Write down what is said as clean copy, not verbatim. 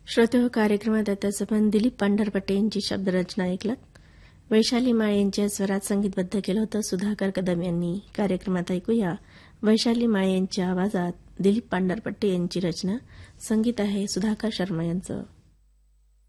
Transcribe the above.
श्रोते हो, कार्यक्रमात आताच आपण दिलीप पांढरपट्टे यांची शब्दरचना ऐकलात. वैशाली माळे यांच्या स्वरात संगीतबद्ध केलं होतं सुधाकर कदम यांनी. कार्यक्रमात ऐकूया वैशाली माळे यांच्या आवाजात दिलीप पांढरपट्टे यांची रचना. संगीत आहे सुधाकर शर्मा यांचं.